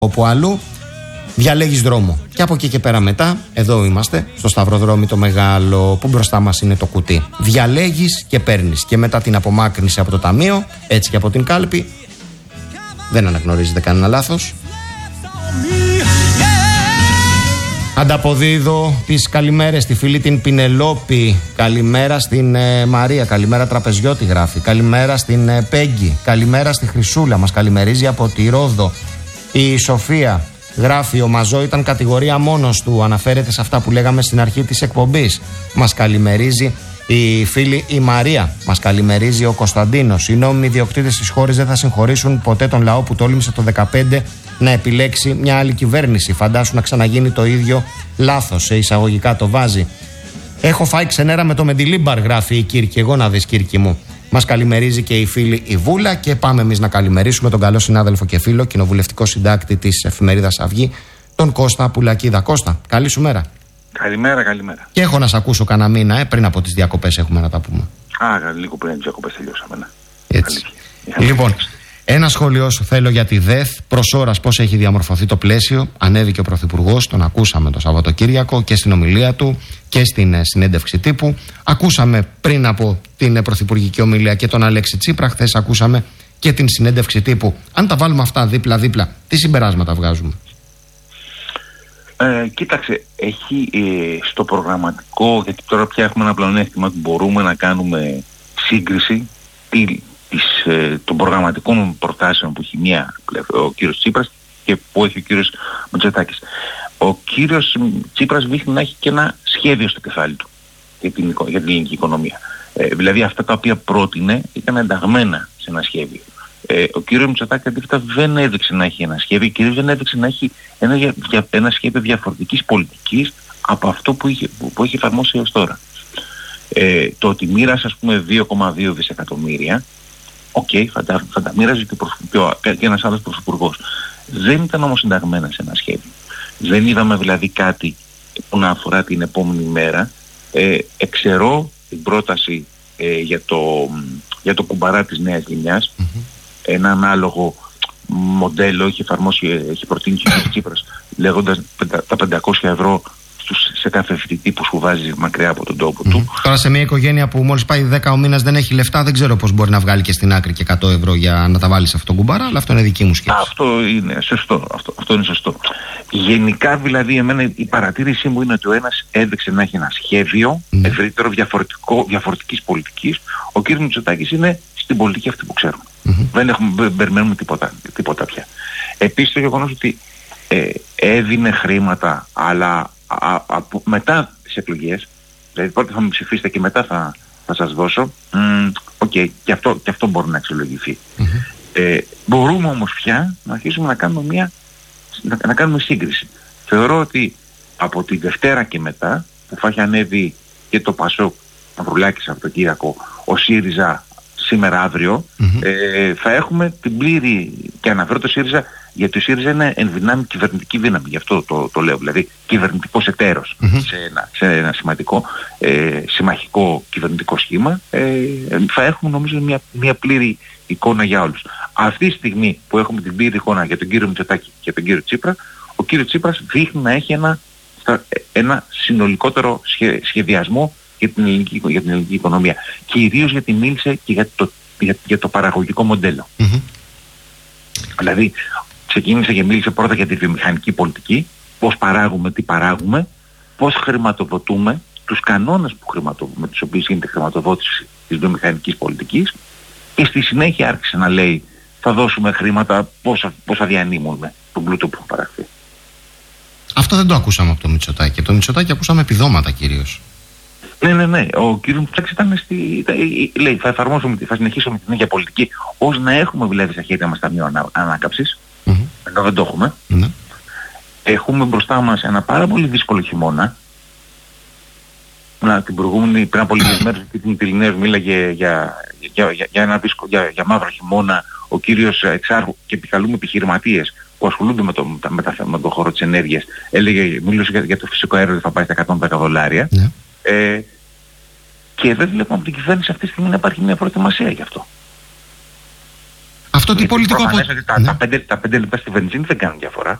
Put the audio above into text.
όπου αλλού, διαλέγεις δρόμο. Και από εκεί και πέρα μετά, εδώ είμαστε, στο σταυροδρόμι το μεγάλο, που μπροστά μας είναι το κουτί. Διαλέγεις και παίρνεις. Και μετά την απομάκρυνση από το ταμείο, έτσι και από την κάλπη, δεν αναγνωρίζετε κανένα λάθος. Ανταποδίδω τις καλημέρες στη φίλη την Πινελόπη. Καλημέρα στην Μαρία. Καλημέρα Τραπεζιώτη γράφει. Καλημέρα στην Πέγγι. Καλημέρα στη Χρυσούλα. Μας καλημερίζει από τη Ρόδο. Η Σοφία γράφει: ο Μαζό ήταν κατηγορία μόνος του. Αναφέρεται σε αυτά που λέγαμε στην αρχή της εκπομπής. Μας καλημερίζει η φίλη η Μαρία. Μας καλημερίζει ο Κωνσταντίνος. Οι νόμιμοι ιδιοκτήτες της χώρας δεν θα συγχωρήσουν ποτέ τον λαό που τόλμησε το 2015 να επιλέξει μια άλλη κυβέρνηση. Φαντάσου να ξαναγίνει το ίδιο λάθος. Σε εισαγωγικά το βάζει. Έχω φάει ξενέρα με το Μεντιλίμπαρ, γράφει η Κύρκη. Εγώ να δεις, Κύρκη μου. Μας καλημερίζει και η φίλη η Βούλα. Και πάμε εμείς να καλημερίσουμε τον καλό συνάδελφο και φίλο, κοινοβουλευτικό συντάκτη της εφημερίδας Αυγή, τον Κώστα Πουλακίδα. Κώστα, καλή σου μέρα. Καλημέρα, καλημέρα. Και έχω να σε ακούσω κανένα μήνα, πριν από τις διακοπές έχουμε να τα πούμε. Λίγο πριν τις διακοπές τελειώσαμε, ναι. Έτσι. Λοιπόν, ένα σχόλιο σου θέλω για τη ΔΕΘ. Προς ώρας πώς έχει διαμορφωθεί το πλαίσιο. Ανέβηκε ο Πρωθυπουργός, τον ακούσαμε το Σαββατοκύριακο και στην ομιλία του και στην συνέντευξη τύπου. Ακούσαμε πριν από την πρωθυπουργική ομιλία και τον Αλέξη Τσίπρα. Χθες ακούσαμε και την συνέντευξη τύπου. Αν τα βάλουμε αυτά δίπλα-δίπλα, τι συμπεράσματα βγάζουμε? Κοίταξε, έχει στο προγραμματικό, γιατί τώρα πια έχουμε ένα πλεονέκτημα που μπορούμε να κάνουμε σύγκριση των προγραμματικών προτάσεων που έχει ο κύριος Τσίπρας και που έχει ο κύριος Μητσοτάκης. Ο κύριος Τσίπρας δείχνει να έχει και ένα σχέδιο στο κεφάλι του για την ελληνική οικονομία. Δηλαδή αυτά τα οποία πρότεινε ήταν ενταγμένα σε ένα σχέδιο. Ο κύριος Μητσοτάκης αντίθετα δεν έδειξε να έχει ένα σχέδιο, κυρίως δεν έδειξε να έχει ένα σχέδιο διαφορετικής πολιτικής από αυτό που έχει εφαρμόσει έως τώρα. Το ότι μοίρασε, ας πούμε, 2,2 δισεκατομμύρια, θα τα μοίραζε και ένας άλλος πρωθυπουργός. Δεν ήταν όμως συνταγμένα σε ένα σχέδιο. Δεν είδαμε δηλαδή κάτι που να αφορά την επόμενη μέρα. Εξαιρώ την πρόταση για το κουμπαρά της νέας γενιάς. Ένα ανάλογο μοντέλο έχει προτείνει και ο Τσίπρας, λέγοντας τα 500 ευρώ σε κάθε φοιτητή που σπουδάζει μακριά από τον τόπο του. Τώρα σε μια οικογένεια που μόλις πάει 10 ο μήνας δεν έχει λεφτά, δεν ξέρω πώς μπορεί να βγάλει και στην άκρη και 100 ευρώ για να τα βάλει σε αυτόν τον κουμπάρα, αλλά αυτό είναι δική μου σκέψη. Αυτό είναι σωστό. Αυτό είναι σωστό. Γενικά δηλαδή εμένα η παρατήρησή μου είναι ότι ο ένας έδειξε να έχει ένα σχέδιο ευρύτερο διαφορετικής πολιτικής. Ο κ. Μητσοτάκης είναι στην πολιτική αυτή που ξέρουμε. Δεν περιμένουμε τίποτα πια. Επίσης το γεγονός ότι έδινε χρήματα, αλλά μετά τις εκλογές, δηλαδή πρώτα θα με ψηφίσετε και μετά θα σας δώσω, και αυτό μπορεί να αξιολογηθεί. Μπορούμε όμως πια να αρχίσουμε να κάνουμε σύγκριση. Θεωρώ ότι από τη Δευτέρα και μετά, που θα έχει ανέβει και το Πασόκ Μαυρουλάκης από το Κύριακο, ο ΣΥΡΙΖΑ σήμερα αύριο, θα έχουμε την πλήρη, και αναφέρω το ΣΥΡΙΖΑ γιατί ο ΣΥΡΙΖΑ είναι ενδυνάμει κυβερνητική δύναμη, γι' αυτό το λέω, δηλαδή κυβερνητικός εταίρος σε ένα σημαντικό συμμαχικό κυβερνητικό σχήμα. Θα έχουμε νομίζω μια πλήρη εικόνα για όλους. Αυτή τη στιγμή που έχουμε την πλήρη εικόνα για τον κύριο Μητσοτάκη και τον κύριο Τσίπρα, ο κύριος Τσίπρας δείχνει να έχει ένα συνολικότερο σχεδιασμό για την ελληνική οικονομία. Κυρίως γιατί μίλησε και για το παραγωγικό μοντέλο. Δηλαδή ξεκίνησε και μίλησε πρώτα για τη βιομηχανική πολιτική, πώς παράγουμε, τι παράγουμε, πώς χρηματοδοτούμε, τους κανόνες με τους οποίους γίνεται η χρηματοδότηση της βιομηχανικής πολιτικής, και στη συνέχεια άρχισε να λέει θα δώσουμε χρήματα, πώς θα διανύμουμε τον πλούτο που έχει παραχθεί. Αυτό δεν το ακούσαμε από το Μητσοτάκη. Από το Μητσοτάκη ακούσαμε επιδόματα κυρίως. Ναι. Ο κ. Μητσοτάκης ήταν λέει θα συνεχίσουμε την ίδια πολιτική, ως να έχουμε δηλαδή στα χέρια μας ταμείο ανάκαμψης, ενώ δεν το έχουμε. Έχουμε μπροστά μας ένα πάρα πολύ δύσκολο χειμώνα. Την προηγούμενη, πριν από λίγες μέρες, την Τηλινέως μίλαγε για μαύρο χειμώνα ο κύριος Εξάρχου, και επικαλούμε επιχειρηματίες που ασχολούνται με το χώρο της ενέργειας. Μίλησε για το φυσικό αέριο ότι θα πάει στα $110. Και δεν βλέπουμε από την κυβέρνηση αυτή τη στιγμή να υπάρχει μια προετοιμασία γι' αυτό. Αυτό τι πολιτικό ότι τα 5 λεπτά στη βενζίνη δεν κάνουν διαφορά.